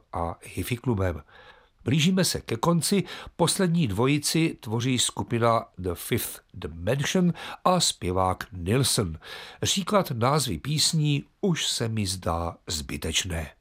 a Hifi klubem. Blížíme se ke konci, poslední dvojici tvoří skupina The Fifth Dimension a zpěvák Nilsson. Říkat názvy písní už se mi zdá zbytečné.